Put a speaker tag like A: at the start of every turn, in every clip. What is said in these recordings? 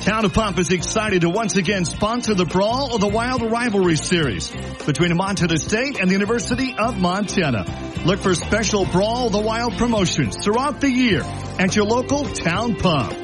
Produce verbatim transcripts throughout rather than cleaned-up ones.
A: Town of Pomp is excited to once again sponsor the Brawl of the Wild Rivalry Series between Montana State and the University of Montana. Look for special Brawl of the Wild promotions throughout the year at your local Town Pump.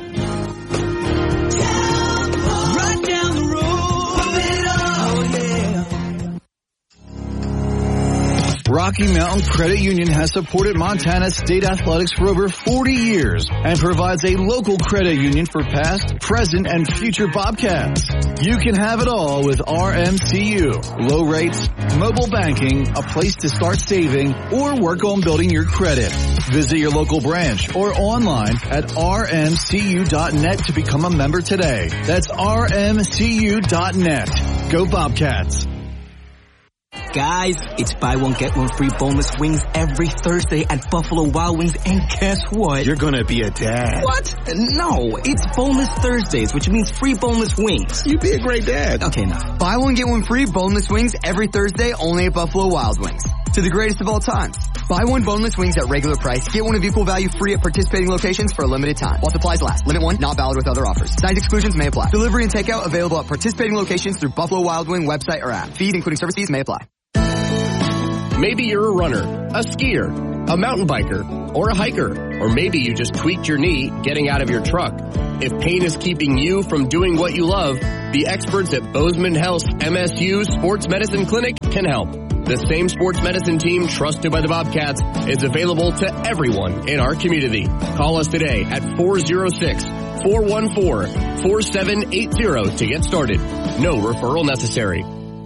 B: Rocky Mountain Credit Union has supported Montana State athletics for over forty years and provides a local credit union for past, present, and future Bobcats. You can have it all with R M C U. Low rates, mobile banking, a place to start saving, or work on building your credit. Visit your local branch or online at r m c u dot net to become a member today. That's r m c u dot net. Go Bobcats.
C: Guys, it's buy one, get one free boneless wings every Thursday at Buffalo Wild Wings, and guess what?
D: You're gonna be a dad.
C: What? No, it's Boneless Thursdays, which means free boneless wings.
D: You'd be a great dad.
C: Okay, now.
E: Buy one, get one free boneless wings every Thursday only at Buffalo Wild Wings. To the greatest of all time. Buy one boneless wings at regular price. Get one of equal value free at participating locations for a limited time. While supplies last. Limit one, not valid with other offers. Size exclusions may apply. Delivery and takeout available at participating locations through Buffalo Wild Wing website or app. Fees including service fees may apply.
F: Maybe you're a runner, a skier, a mountain biker, or a hiker. Or maybe you just tweaked your knee getting out of your truck. If pain is keeping you from doing what you love, the experts at Bozeman Health's M S U Sports Medicine Clinic can help. The same sports medicine team trusted by the Bobcats is available to everyone in our community. Call us today at four oh six, four one four, four seven eight zero to get started. No referral necessary.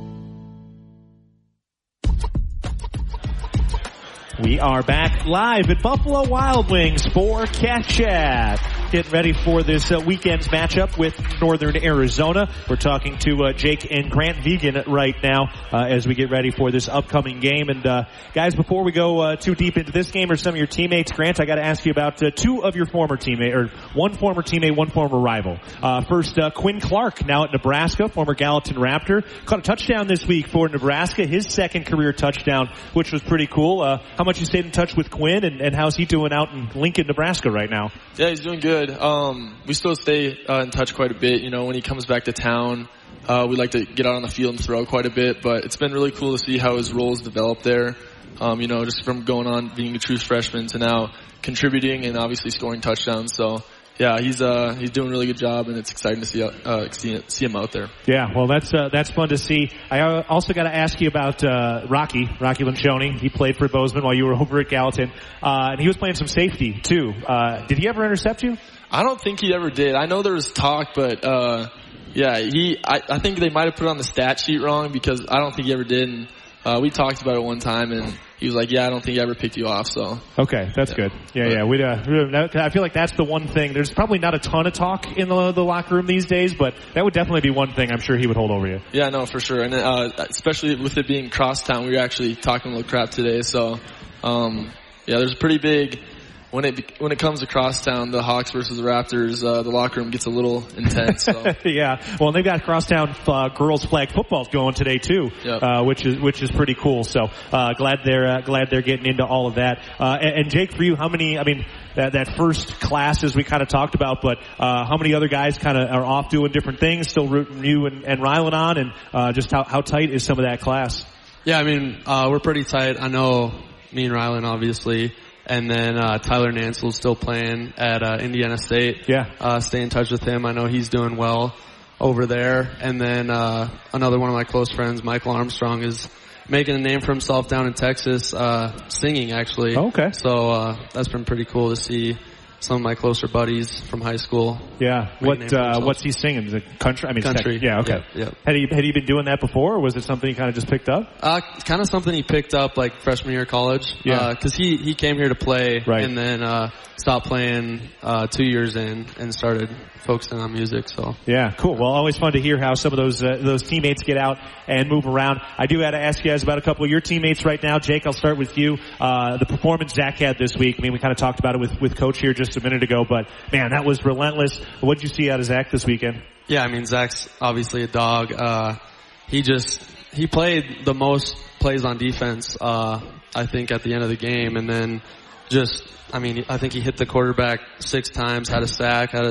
G: We are back live at Buffalo Wild Wings for Cat Chat. Getting ready for this uh, weekend's matchup with Northern Arizona. We're talking to uh, Jake and Grant Vegan right now uh, as we get ready for this upcoming game. And uh, guys, before we go uh, too deep into this game or some of your teammates, Grant, I got to ask you about uh, two of your former teammates, or one former teammate, one former rival. Uh, first, uh, Quinn Clark, now at Nebraska, former Gallatin Raptor, caught a touchdown this week for Nebraska, his second career touchdown, which was pretty cool. Uh, how much you stayed in touch with Quinn, and, and how's he doing out in Lincoln, Nebraska right now?
H: Yeah, he's doing good. Um, we still stay uh, in touch quite a bit. You know, when he comes back to town, uh, we like to get out on the field and throw quite a bit. But it's been really cool to see how his roles developed there. Um, you know, just from going on being a true freshman to now contributing and obviously scoring touchdowns. So yeah, he's uh he's doing a really good job, and it's exciting to see uh see, see him out there.
G: Yeah, well, that's uh, that's fun to see. I also got to ask you about uh Rocky Rocky Lencioni. He played for Bozeman while you were over at Gallatin, uh, and he was playing some safety too. Uh, did he ever intercept you?
H: I don't think he ever did. I know there was talk, but uh yeah, he I, I think they might have put it on the stat sheet wrong, because I don't think he ever did. And uh we talked about it one time, and he was like, yeah, I don't think he ever picked you off. So
G: okay, that's yeah. good. Yeah, yeah. We uh, I feel like that's the one thing. There's probably not a ton of talk in the the locker room these days, but that would definitely be one thing I'm sure he would hold over you.
H: Yeah, no, for sure. And uh especially with it being crosstown, we were actually talking a little crap today. So um yeah, there's a pretty big. When it when it comes to crosstown, the Hawks versus the Raptors, uh, the locker room gets a little intense. So.
G: Yeah, well, they've got crosstown uh, girls flag football going today too,
H: yep.
G: uh, which is which is pretty cool. So uh, glad they're uh, glad they're getting into all of that. Uh, and, and Jake, for you, how many? I mean, that, that first class, as we kind of talked about, but uh, how many other guys kind of are off doing different things, still rooting you and, and Rylan on, and uh, just how how tight is some of that class?
I: Yeah, I mean, uh, we're pretty tight. I know me and Rylan, obviously. And then uh Tyler Nansel's still playing at uh Indiana State.
G: Yeah.
I: Uh stay in touch with him. I know he's doing well over there. And then uh another one of my close friends, Michael Armstrong, is making a name for himself down in Texas, uh singing actually.
G: Okay.
I: So uh that's been pretty cool to see some of my closer buddies from high school.
G: Yeah. What uh what's he singing? Is it country? I mean
I: country.
G: Tech, yeah, okay.
I: Yeah, yeah.
G: Had he had he been doing that before, or was it something he kind of just picked up?
I: Uh kind of something he picked up like freshman year of college.
G: Yeah.
I: Uh, cuz he he came here to play
G: right.
I: and then uh stopped playing uh two years in and started focusing on music. So
G: yeah, cool. Well, always fun to hear how some of those uh, those teammates get out and move around. I do have to ask you guys about a couple of your teammates right now. Jake, I'll start with you. Uh the performance Zach had this week. I mean, we kind of talked about it with with Coach here just a minute ago, but man, that was relentless. What did you see out of Zach this weekend?
I: Yeah, I mean, Zach's obviously a dog. Uh he just he played the most plays on defense, uh I think, at the end of the game, and then just I mean, I think he hit the quarterback six times, had a sack, had a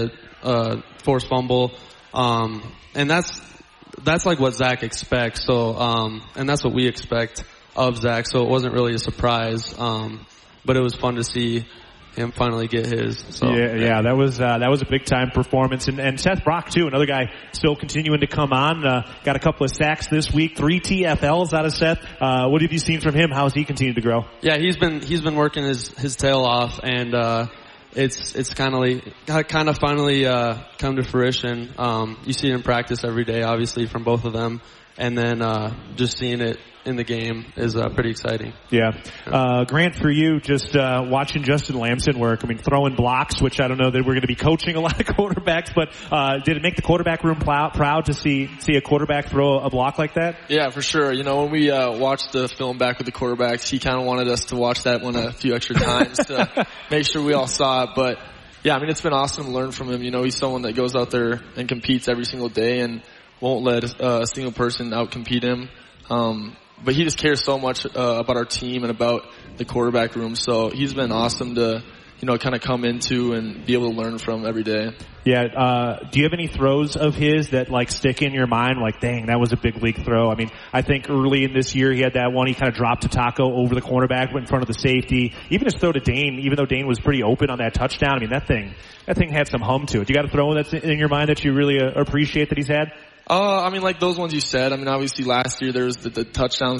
I: uh, forced fumble. Um, and that's, that's like what Zach expects. So, um, and that's what we expect of Zach. So it wasn't really a surprise. Um, but it was fun to see him finally get his. So
G: yeah, yeah, that was uh, that was a big time performance, and, and Seth Brock too, another guy still continuing to come on. Uh, got a couple of sacks this week, three T F Ls out of Seth. Uh, what have you seen from him? How's he continued to grow?
I: Yeah, he's been he's been working his his tail off, and uh, it's it's kind of kind of finally uh, come to fruition. Um, you see it in practice every day, obviously from both of them, and then uh, just seeing it in the game is uh, pretty exciting.
G: Yeah. Uh, Grant, for you, just uh, watching Justin Lamson work, I mean, throwing blocks, which I don't know that we're going to be coaching a lot of quarterbacks, but uh, did it make the quarterback room plow- proud to see see a quarterback throw a block like that?
H: Yeah, for sure. You know, when we uh, watched the film back with the quarterbacks, he kind of wanted us to watch that one a few extra times to make sure we all saw it, but yeah, I mean, it's been awesome to learn from him. You know, he's someone that goes out there and competes every single day and won't let uh, a single person outcompete him. Um, But he just cares so much uh, about our team and about the quarterback room. So he's been awesome to, you know, kind of come into and be able to learn from every day.
G: Yeah. Uh, do you have any throws of his that like stick in your mind? Like, dang, that was a big league throw. I mean, I think early in this year he had that one. He kind of dropped to Taco over the cornerback, went in front of the safety. Even his throw to Dane, even though Dane was pretty open on that touchdown. I mean, that thing, that thing had some hum to it. You got a throw that's in your mind that you really uh, appreciate that he's had?
H: Uh, I mean, like those ones you said. I mean, obviously last year there was the, the touchdown